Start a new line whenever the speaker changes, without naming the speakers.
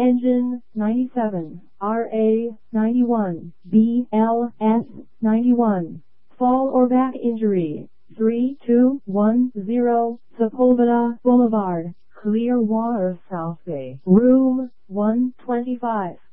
Engine 97, RA 91, BLS 91. Fall or back injury 3210 Sepulveda Boulevard, Clearwater, South Bay. Room 125.